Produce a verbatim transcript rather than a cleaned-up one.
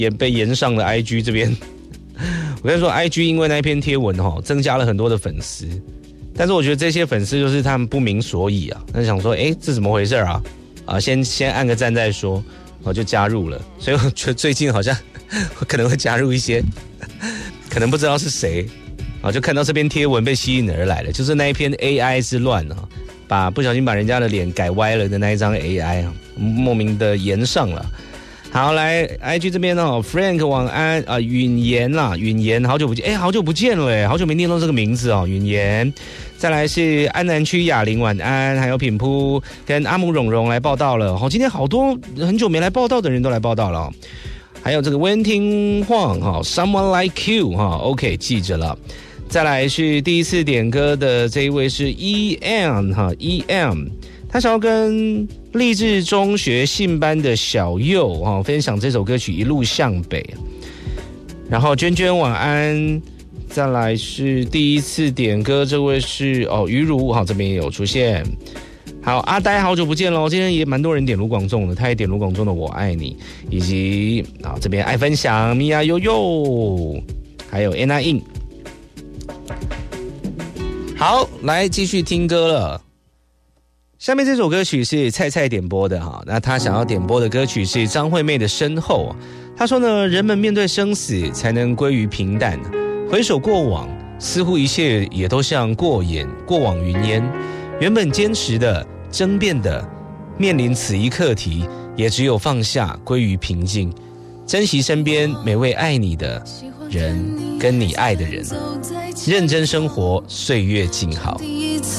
也被延上了 I G 这边。我跟你说 I G 因为那篇贴文齁增加了很多的粉丝，但是我觉得这些粉丝就是他们不明所以啊，那想说诶这怎么回事啊啊先先按个赞再说，我就加入了。所以我觉得最近好像我可能会加入一些可能不知道是谁啊，就看到这篇贴文被吸引而来了，就是那一篇 A I 之乱啊，把不小心把人家的脸改歪了的那一张 A I 啊，莫名的延上了。好，来 I G 这边哦 ，Frank 晚安啊，允言啦，允言好久不见，哎，好久不见了哎，好久没念到这个名字哦，允言。再来是安南区雅玲晚安，还有品铺跟阿姆蓉蓉来报道了，好，今天好多很久没来报道的人都来报道了、哦，还有这个温听晃哈 ，Someone Like You 哈 ，OK 记着了。再来是第一次点歌的这一位是 E M 哈 E M。他想要跟励志中学信班的小佑、哦、分享这首歌曲《一路向北》。然后娟娟晚安。再来是第一次点歌，这位是哦于如，好，这边也有出现。好，阿呆好久不见喽，今天也蛮多人点卢广仲的，他也点卢广仲的《我爱你》，以及啊这边爱分享米娅悠悠，还有 Anna In。好，来继续听歌了。下面这首歌曲是蔡蔡点播的哈，那他想要点播的歌曲是张惠妹的《身后》。他说呢，人们面对生死才能归于平淡，回首过往，似乎一切也都像过眼过往云烟。原本坚持的、争辩的，面临此一课题，也只有放下，归于平静，珍惜身边每位爱你的人，跟你爱的人，认真生活，岁月静好。